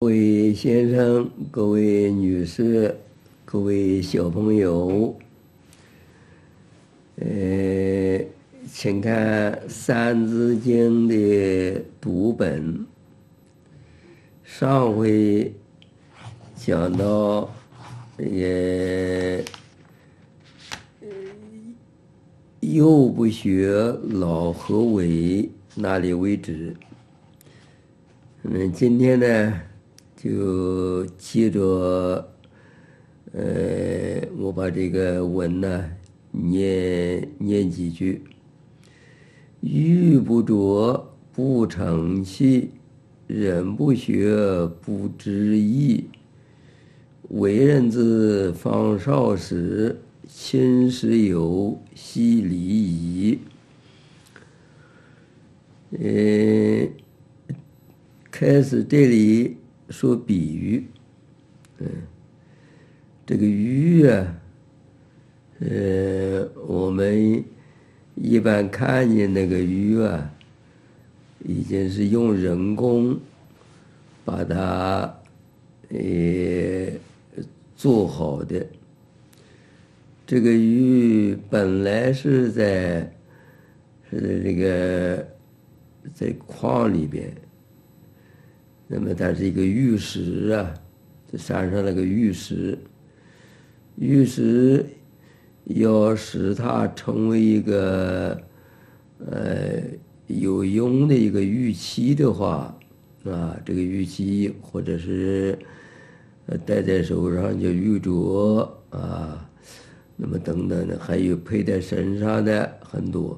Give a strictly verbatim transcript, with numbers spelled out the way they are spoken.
各位先生、各位女士、各位小朋友，呃，请看《三字经》的读本。上回讲到这个“幼不学，老何为”那里为止。嗯，今天呢，就接着，呃，我把这个文呢念念几句。玉不琢不成器，人不学不知义。为人子方少时，亲师友惜礼仪。呃，开始这里说比喻，嗯，这个鱼啊，呃，我们一般看见那个鱼啊，已经是用人工把它呃做好的。这个鱼本来是在是这个在矿里边。那么它是一个玉石啊，这山上那个玉石，玉石要使它成为一个呃有用的一个玉器的话，啊，这个玉器或者是戴在手上叫玉镯啊，那么等等的，还有佩在身上的很多。